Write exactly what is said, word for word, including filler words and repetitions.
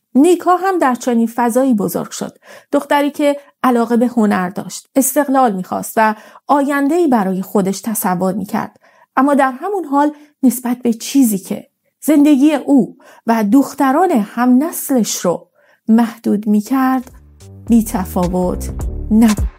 نیکا هم در چنین فضایی بزرگ شد. دختری که علاقه به هنر داشت، استقلال می‌خواست و آینده‌ای برای خودش تصور می‌کرد. اما در همون حال نسبت به چیزی که زندگی او و دختران هم نسلش رو محدود می‌کرد، بی تفاوت نبود.